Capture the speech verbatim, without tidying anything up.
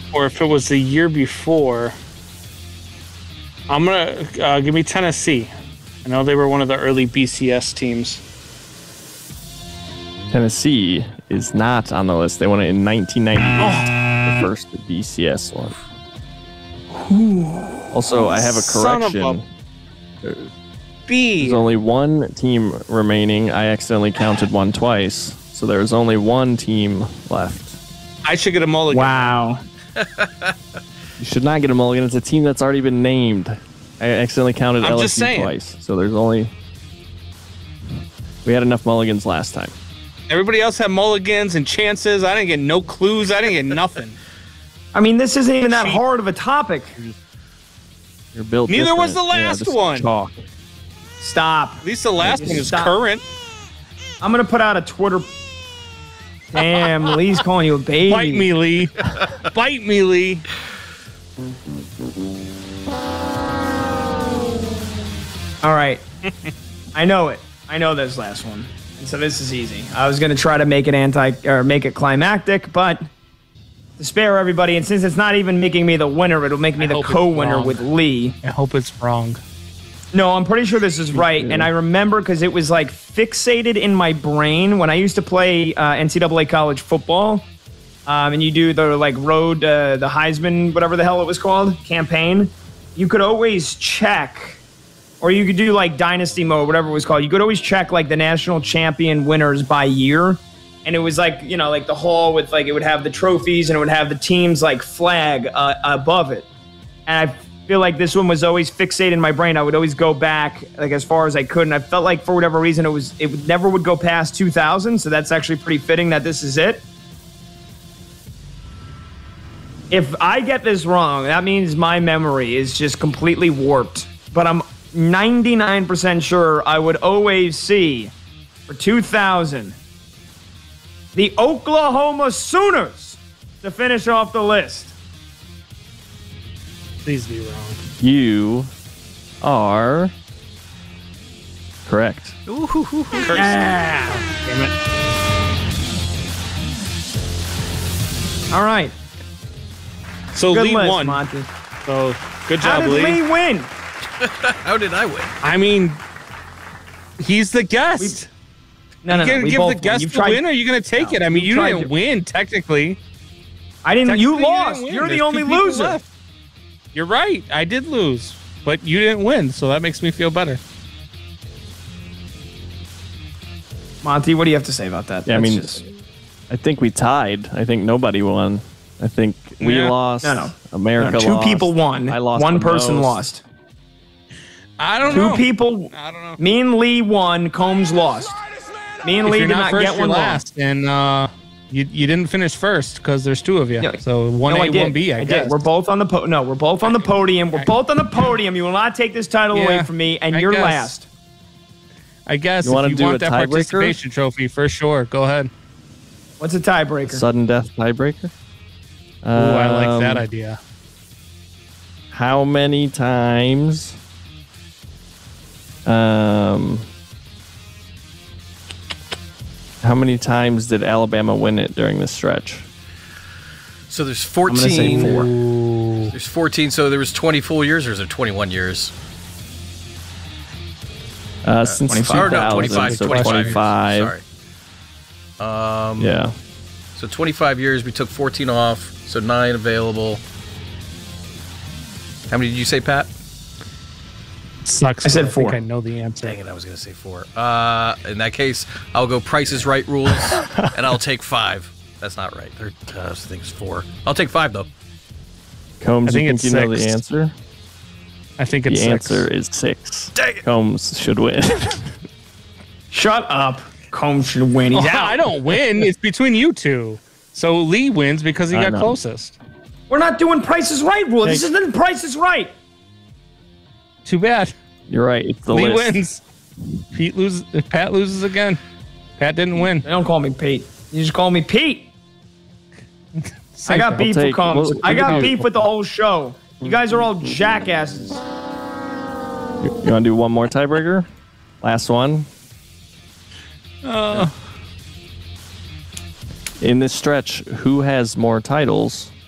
or if it was the year before. I'm gonna uh, give me Tennessee. I know they were one of the early B C S teams. Tennessee is not on the list. They won it in nineteen ninety-eight, oh. the first B C S one. Ooh. Also, I have a correction. A B. There's only one team remaining. I accidentally counted one twice, so there's only one team left. I should get a mulligan. Wow. You should not get a mulligan. It's a team that's already been named. I accidentally counted I'm L S U just saying. twice, so there's only... We had enough mulligans last time. Everybody else had mulligans and chances. I didn't get no clues. I didn't get nothing. I mean, this isn't even that Cheap. hard of a topic. You're built Neither different. was the last yeah, one. Chalk. Stop. At least the last one is Stop. current. I'm going to put out a Twitter... Damn, Lee's calling you a baby. Bite me, Lee. Bite me, Lee. All right. I know it. I know this last one. And so this is easy. I was going to try to make it anti or make it climactic, but to spare everybody, and since it's not even making me the winner, it'll make me I the hope it's co-winner wrong. with Lee. I hope it's wrong. No, I'm pretty sure this is right, and I remember because it was like fixated in my brain when I used to play uh, N C double A college football, um, and you do the like road, uh, the Heisman, whatever the hell it was called, campaign. You could always check, or you could do like Dynasty mode, whatever it was called. You could always check like the national champion winners by year, and it was like you know like the hall with like it would have the trophies and it would have the team's like flag uh, above it, and I. feel like this one was always fixated in my brain. I would always go back like as far as I could, and I felt like for whatever reason it was it would never would go past two thousand. So that's actually pretty fitting that this is it. If I get this wrong, that means my memory is just completely warped. But I'm ninety-nine percent sure I would always see for two thousand the Oklahoma Sooners to finish off the list. Please be wrong. You are correct. Ooh, hoo, hoo, hoo. Yeah. Damn it. All right. So Good Lee list, won. Monty. So good How job, did Lee. Lee win? How did I win? I mean, he's the guest. No, no, you no. gonna We give both the won. guest You've the tried- win, or are you gonna take No, it? I mean, you you tried didn't to- win technically. I didn't. You Technically, lost. didn't win. You're the There's only two people loser. left. You're right. I did lose, but you didn't win, so that makes me feel better. Monty, what do you have to say about that? Yeah, I That's mean, just- I think we tied. I think nobody won. I think we Yeah. lost. No, no. America no, two lost. people won. I lost. One the person most. lost. I don't Two know. people. I don't know. Me and Lee won. Combs lost. Me and If Lee you're did not not first, get you're one last, and uh, you you didn't finish first because there's two of you. No, so one no, A, I did. one B. I, I guess. did. We're both on the po- no. We're both on the podium. We're both on the podium. You will not take this title Yeah, away from me, and I you're guess. last. I guess You wanna if you do want a that tiebreaker? participation trophy, for sure. Go ahead. What's a tiebreaker? Sudden death tiebreaker. Ooh, I like that Um, idea. How many times? Um. How many times did Alabama win it during this stretch? So there's I'm gonna say fourteen. four. Ooh. There's fourteen. So there was twenty full years, or is there twenty-one years? Uh, since twenty-five. Or no, two thousand, twenty-five. so twenty-five. years. twenty-five. Sorry. Um, Yeah. So twenty-five years. We took fourteen off. So nine available. How many did you say, Pat? Sucks. I said but four. think I know the answer. Dang it, I was going to say four. Uh, in that case, I'll go Price is Right rules, and I'll take five. That's not right. There, uh, I think it's four. I'll take five, though. Combs, I think you it's think you know six. the answer? I think The it's six. answer is six. Dang it. Combs should win. Shut up. Combs should win. He's Oh, out. I don't win. It's between you two. So Lee wins because he I got know. closest. We're not doing Price is Right rule. This isn't Price is Right. Too bad. You're right. It's the Lee list. wins. Pete loses. Pat loses again. Pat didn't win. They don't call me Pete. You just call me Pete. I got beef I'll with take- Combs. we'll- I got we'll do- beef with the whole show. You guys are all jackasses. You, you want to do one more tiebreaker? Last one. Uh, In this stretch, who has more titles